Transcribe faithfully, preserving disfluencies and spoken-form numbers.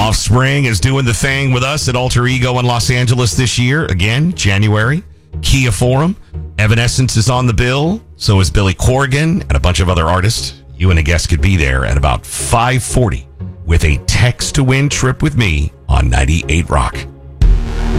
Offspring is doing the thing with us at Alter Ego in Los Angeles this year. Again, January. Kia Forum. Evanescence is on the bill. So is Billy Corgan and a bunch of other artists. You and a guest could be there at about five forty with a text to win trip with me on ninety-eight Rock.